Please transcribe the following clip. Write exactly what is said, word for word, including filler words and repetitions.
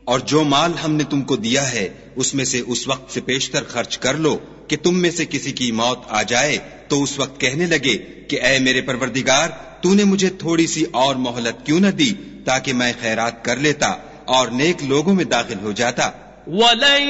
और जो माल हमने तुमको दिया है उसमें से उस वक्त से पेशतर खर्च कर लो कि तुम में से किसी की मौत आ जाए तो उस वक्त कहने लगे कि ऐ मेरे परवरदिगार, तूने मुझे थोड़ी सी और मोहलत क्यों न दी ताकि मैं खैरात कर लेता और नेक लोगों में दाखिल हो जाता।